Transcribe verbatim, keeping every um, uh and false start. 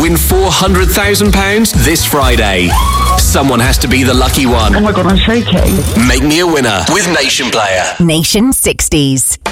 win four hundred thousand pounds this Friday. Someone has to be the lucky one. Oh my God, I'm shaking. Make me a winner with Nation Player. Nation sixties.